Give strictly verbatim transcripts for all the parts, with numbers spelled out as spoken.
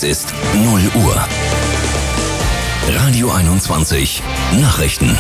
Es ist null Uhr. Radio einundzwanzig Nachrichten.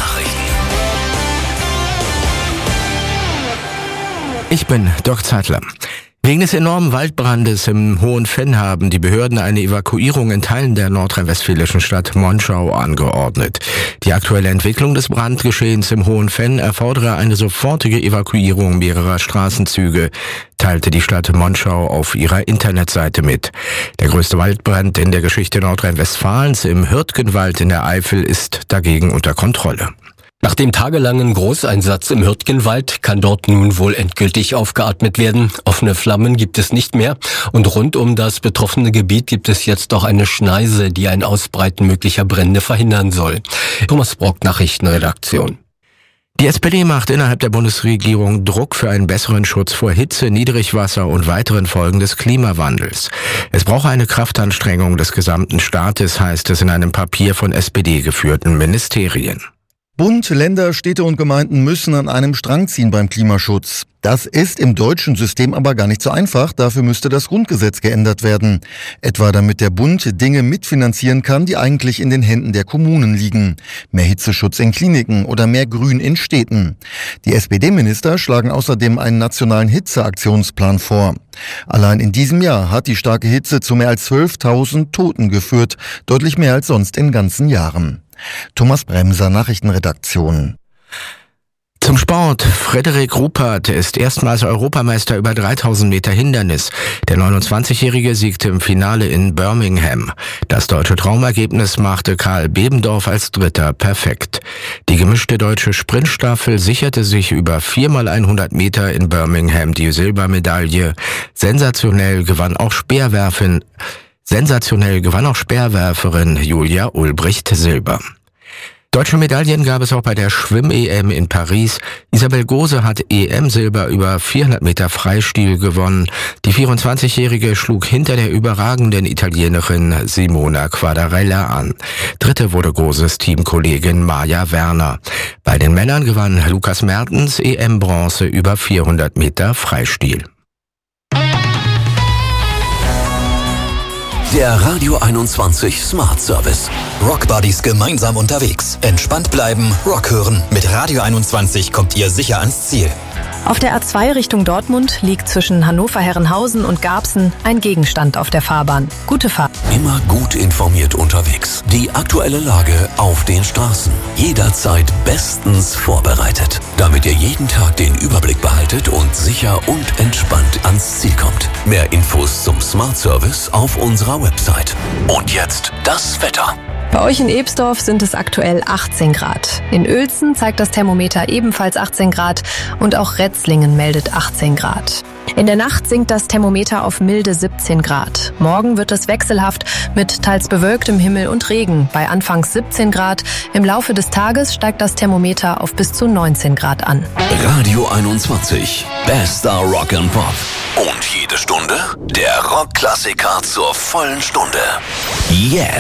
Ich bin Doc Zeitler. Wegen des enormen Waldbrandes im Hohenfenn haben die Behörden eine Evakuierung in Teilen der nordrhein-westfälischen Stadt Monschau angeordnet. Die aktuelle Entwicklung des Brandgeschehens im Hohenfenn erfordere eine sofortige Evakuierung mehrerer Straßenzüge, teilte die Stadt Monschau auf ihrer Internetseite mit. Der größte Waldbrand in der Geschichte Nordrhein-Westfalens im Hürtgenwald in der Eifel ist dagegen unter Kontrolle. Nach dem tagelangen Großeinsatz im Hürtgenwald kann dort nun wohl endgültig aufgeatmet werden. Offene Flammen gibt es nicht mehr und rund um das betroffene Gebiet gibt es jetzt auch eine Schneise, die ein Ausbreiten möglicher Brände verhindern soll. Thomas Brock, Nachrichtenredaktion. Die S P D macht innerhalb der Bundesregierung Druck für einen besseren Schutz vor Hitze, Niedrigwasser und weiteren Folgen des Klimawandels. Es brauche eine Kraftanstrengung des gesamten Staates, heißt es in einem Papier von S P D geführten Ministerien. Bund, Länder, Städte und Gemeinden müssen an einem Strang ziehen beim Klimaschutz. Das ist im deutschen System aber gar nicht so einfach. Dafür müsste das Grundgesetz geändert werden. Etwa damit der Bund Dinge mitfinanzieren kann, die eigentlich in den Händen der Kommunen liegen. Mehr Hitzeschutz in Kliniken oder mehr Grün in Städten. Die S P D-Minister schlagen außerdem einen nationalen Hitzeaktionsplan vor. Allein in diesem Jahr hat die starke Hitze zu mehr als zwölftausend Toten geführt. Deutlich mehr als sonst in ganzen Jahren. Thomas Bremser, Nachrichtenredaktion. Zum Sport. Frederik Ruppert ist erstmals Europameister über dreitausend Meter Hindernis. Der neunundzwanzigjährige siegte im Finale in Birmingham. Das deutsche Traumergebnis machte Karl Bebendorf als Dritter perfekt. Die gemischte deutsche Sprintstaffel sicherte sich über viermal hundert Meter in Birmingham die Silbermedaille. Sensationell gewann auch Speerwerfen. Sensationell gewann auch Speerwerferin Julia Ulbricht Silber. Deutsche Medaillen gab es auch bei der Schwimm-E M in Paris. Isabel Gose hat E M-Silber über vierhundert Meter Freistil gewonnen. Die vierundzwanzigjährige schlug hinter der überragenden Italienerin Simona Quadarella an. Dritte wurde Goses Teamkollegin Maja Werner. Bei den Männern gewann Lukas Mertens E M-Bronze über vierhundert Meter Freistil. Der Radio einundzwanzig Smart Service. Rock Buddies gemeinsam unterwegs. Entspannt bleiben, Rock hören. Mit Radio einundzwanzig kommt ihr sicher ans Ziel. Auf der A zwei Richtung Dortmund liegt zwischen Hannover-Herrenhausen und Garbsen ein Gegenstand auf der Fahrbahn. Gute Fahrt. Immer gut informiert unterwegs. Die aktuelle Lage auf den Straßen. Jederzeit bestens vorbereitet. Damit ihr jeden Tag den Überblick behaltet und sicher und entspannt ans Ziel kommt. Mehr Infos zum Smart Service auf unserer Website. Und jetzt das Wetter. Bei euch in Ebsdorf sind es aktuell achtzehn Grad. In Uelzen zeigt das Thermometer ebenfalls achtzehn Grad und auch Retzlingen meldet achtzehn Grad. In der Nacht sinkt das Thermometer auf milde siebzehn Grad. Morgen wird es wechselhaft mit teils bewölktem Himmel und Regen bei anfangs siebzehn Grad. Im Laufe des Tages steigt das Thermometer auf bis zu neunzehn Grad an. Radio einundzwanzig. Bester Rock and Pop. Und jede Stunde der Rockklassiker zur vollen Stunde. Jetzt.